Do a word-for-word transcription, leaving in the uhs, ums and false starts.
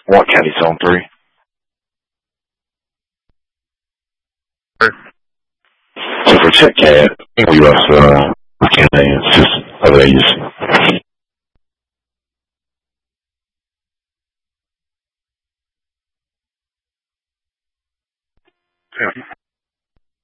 What County Zone three? So for check cat, U S uh, Canadian System of Agency. Yeah.